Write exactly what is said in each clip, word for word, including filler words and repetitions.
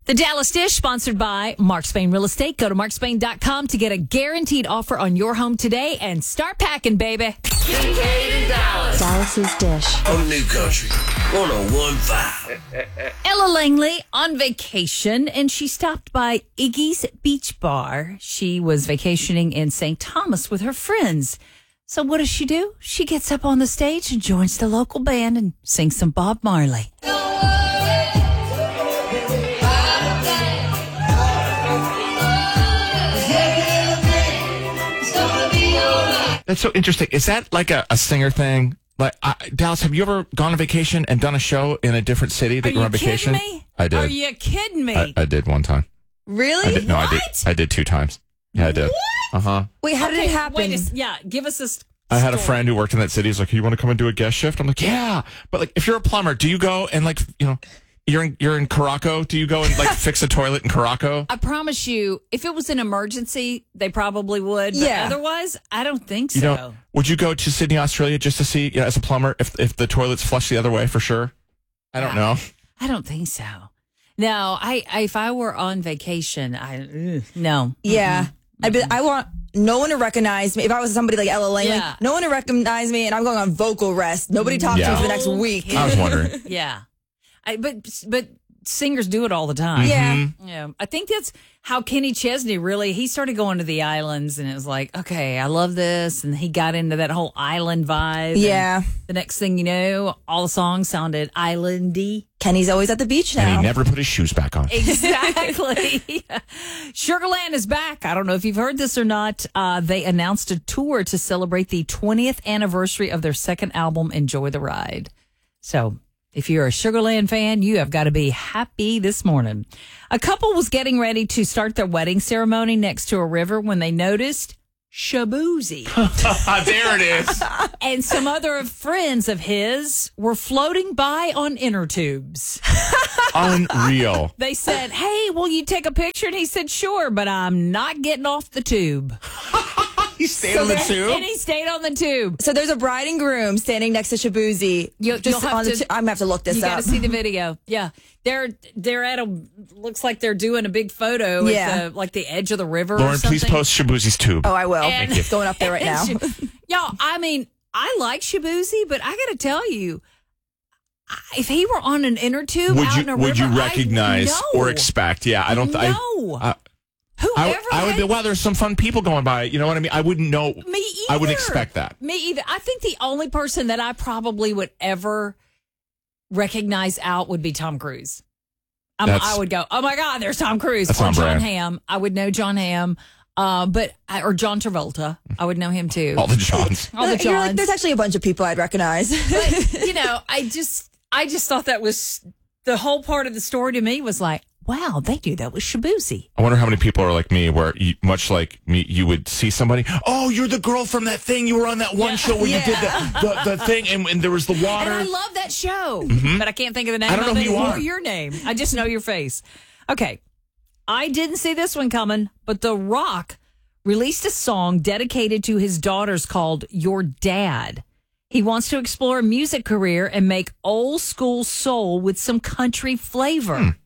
The Dallas Dish, sponsored by Mark Spain Real Estate. Go to mark spain dot com to get a guaranteed offer on your home today and start packing, baby. Getting paid in Dallas. Dallas's Dish. On New Country one oh one point five. Ella Langley on vacation, and she stopped by Iggy's Beach Bar. She was vacationing in Saint Thomas with her friends. So what does she do? She gets up on the stage and joins the local band and sings some Bob Marley. That's so interesting. Is that like a, a singer thing? Like I, Dallas, have you ever gone on vacation and done a show in a different city that Are you were on you vacation? kidding me? I did. Are you kidding me? I, I did one time. Really? I did, no, I did. What? I did two times. Yeah, I did. Uh huh. Wait, how did Okay, it happen? Wait a, yeah, give us this. I had a story. friend who worked in that city. He's like, "You want to come and do a guest shift?" I'm like, "Yeah." But like, if you're a plumber, do you go and like, you know, you're in you're in Caraco? Do you go and like fix a toilet in Caraco? I promise you, if it was an emergency, they probably would. But Yeah. otherwise, I don't think so. You know, would you go to Sydney, Australia, just to see, you know, as a plumber, if if the toilet's flushed the other way for sure? I don't know. I don't think so. No, I, I if I were on vacation, I ugh, no. Yeah. I'd be, I want no one to recognize me. If I was somebody like Ella Langley, Yeah. no one to recognize me, and I'm going on vocal rest. Nobody talks to Yeah. me for the next week. I was wondering. Yeah, I, but but singers do it all the time. Yeah. Yeah, I think that's how Kenny Chesney really, he started going to the islands and it was like, okay, I love this. And he got into that whole island vibe. And Yeah. the next thing you know, all the songs sounded islandy. Kenny's always at the beach now. And he never put his shoes back on. Exactly. Sugarland is back. I don't know if you've heard this or not. Uh, they announced a tour to celebrate the twentieth anniversary of their second album, Enjoy the Ride. So if you're a Sugarland fan, you have got to be happy this morning. A couple was getting ready to start their wedding ceremony next to a river when they noticed Shaboozey There it is. and some other friends of his were floating by on inner tubes. Unreal. They said, hey, will you take a picture? And he said, sure, but I'm not getting off the tube. He stayed on the And tube. he stayed on the tube. So there's a bride and groom standing next to You- Shaboozey. you'll Just have on the to- tu- I'm gonna have to look this You got up. to see the video. Yeah. They're they're at a, looks like they're doing a big photo Yeah. at the, like the edge of the river or Lauren, something. please post Shaboozey's tube. Oh, I will. And- It's going up there right now. Y'all, I mean, I like Shaboozey, but I got to tell you, I- if he were on an inner tube would out you in a would river, you recognize I, no. or expect? Yeah, I don't. th- No. I, uh, Whoever I, I would had- be. Wow, there's some fun people going by. You know what I mean? I wouldn't know. Me either. I wouldn't expect that. Me either. I think the only person that I probably would ever recognize out would be Tom Cruise. I'm, That's- I would go, oh my God, there's Tom Cruise. That's Or on John brand. Hamm. I would know John Hamm. Uh, but I, or John Travolta. I would know him too. All the Johns. All the You're like, Johns. there's actually a bunch of people I'd recognize. But, you know, I just, I just thought that was the whole part of the story to me was like, wow, they knew that was Shaboozey. I wonder how many people are like me, where you, much like me, you would see somebody. Oh, you're the girl from that thing. You were on that one show where you did the, the, the thing, and, and there was the water. And I love that show, but I can't think of the name I don't of know it who you or are. your name. I just know your face. Okay. I didn't see this one coming, but The Rock released a song dedicated to his daughters called Your Dad. He wants to explore a music career and make old school soul with some country flavor. Hmm.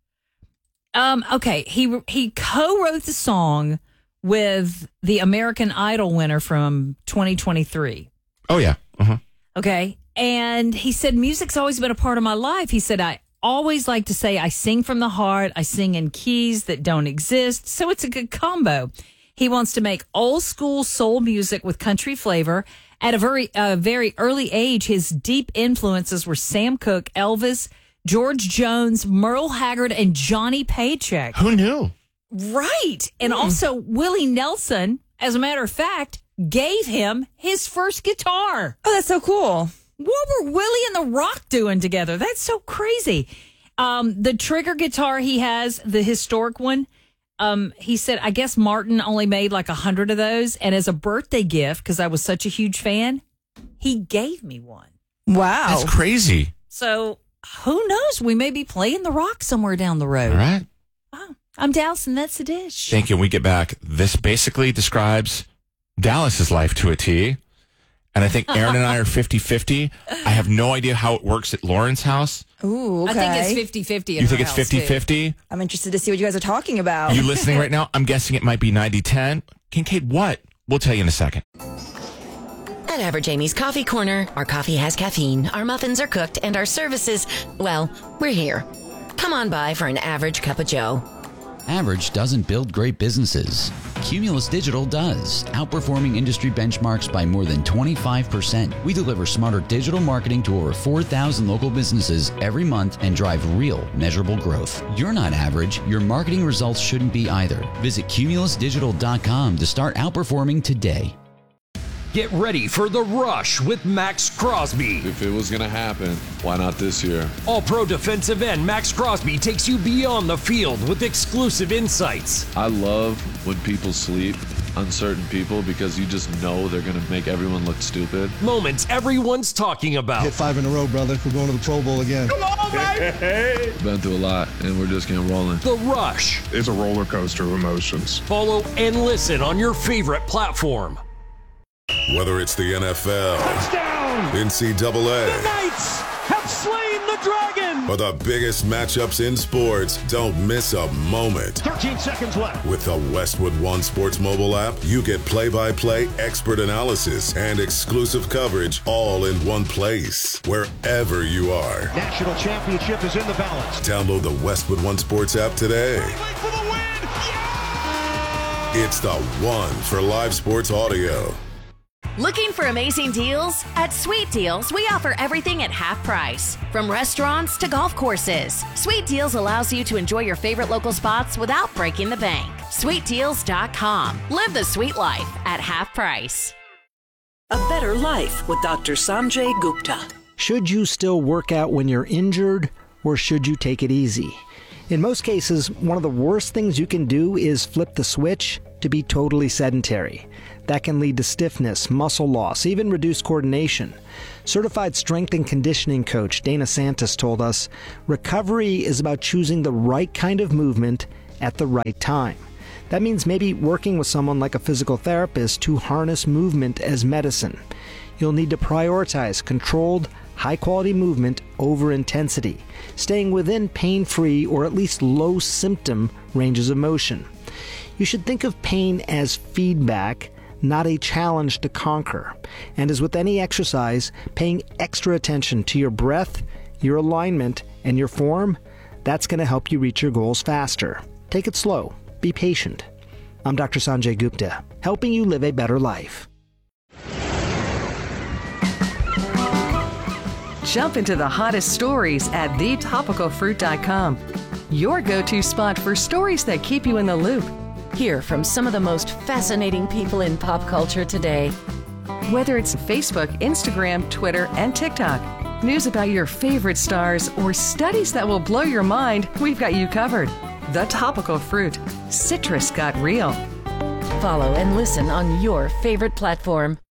Um, okay, he he co-wrote the song with the American Idol winner from twenty twenty-three. Oh yeah. Uh-huh. Okay. And he said, music's always been a part of my life. He said, I always like to say I sing from the heart. I sing in keys that don't exist. So it's a good combo. He wants to make old school soul music with country flavor. At a very, uh, very early age, his deep influences were Sam Cooke, Elvis, George Jones, Merle Haggard, and Johnny Paycheck. Who knew? Right. And also Willie Nelson, as a matter of fact, gave him his first guitar. Oh, that's so cool. What were Willie and The Rock doing together? That's so crazy. Um, the trigger guitar he has, the historic one, um, he said, I guess Martin only made like a hundred of those. And as a birthday gift, because I was such a huge fan, he gave me one. Wow. That's crazy. So who knows? We may be playing The Rock somewhere down the road. All right. Wow. I'm Dallas, and that's the dish. Thank you. When we get back, this basically describes Dallas's life to a T. And I think Aaron and I are fifty-fifty. I have no idea how it works at Lauren's house. Ooh, okay. I think it's fifty-fifty. You think it's fifty-fifty? I'm interested to see what you guys are talking about. Are you listening right now? I'm guessing it might be ninety ten. Kincaid, what? We'll tell you in a second. At Average Amy's Coffee Corner, our coffee has caffeine, our muffins are cooked, and our services, well, we're here. Come on by for an average cup of joe. Average doesn't build great businesses. Cumulus Digital does, outperforming industry benchmarks by more than twenty-five percent. We deliver smarter digital marketing to over four thousand local businesses every month and drive real, measurable growth. You're not average. Your marketing results shouldn't be either. Visit cumulus digital dot com to start outperforming today. Get ready for The Rush with Max Crosby. If it was going to happen, why not this year? All-pro defensive end Max Crosby takes you beyond the field with exclusive insights. I love when people sleep on certain people because you just know they're going to make everyone look stupid. Moments everyone's talking about. Hit five in a row, brother. We're going to the Pro Bowl again. Come on, baby! Been through a lot, and we're just getting rolling. The Rush. It's a roller coaster of emotions. Follow and listen on your favorite platform. Whether it's the N F L, touchdown, N C double A, the Knights have slain the dragon, or the biggest matchups in sports, don't miss a moment. thirteen seconds left. With the Westwood One Sports mobile app, you get play-by-play expert analysis and exclusive coverage all in one place, wherever you are. National championship is in the balance. Download the Westwood One Sports app today. For the win. Yeah! It's the one for live sports audio. Looking for amazing deals? At Sweet Deals, we offer everything at half price. From restaurants to golf courses, Sweet Deals allows you to enjoy your favorite local spots without breaking the bank. sweet deals dot com. Live the sweet life at half price. A better life with Doctor Sanjay Gupta. Should you still work out when you're injured, or should you take it easy? In most cases, one of the worst things you can do is flip the switch to be totally sedentary. That can lead to stiffness, muscle loss, even reduced coordination. Certified strength and conditioning coach Dana Santos told us, recovery is about choosing the right kind of movement at the right time. That means maybe working with someone like a physical therapist to harness movement as medicine. You'll need to prioritize controlled, high-quality movement over intensity, staying within pain-free or at least low-symptom ranges of motion. You should think of pain as feedback, not a challenge to conquer. And as with any exercise, paying extra attention to your breath, your alignment, and your form, that's going to help you reach your goals faster. Take it slow. Be patient. I'm Doctor Sanjay Gupta, helping you live a better life. Jump into the hottest stories at the topical fruit dot com. Your go-to spot for stories that keep you in the loop. Hear from some of the most fascinating people in pop culture today. Whether it's Facebook, Instagram, Twitter, and TikTok, news about your favorite stars, or studies that will blow your mind, we've got you covered. The Topical Fruit. Citrus got real. Follow and listen on your favorite platform.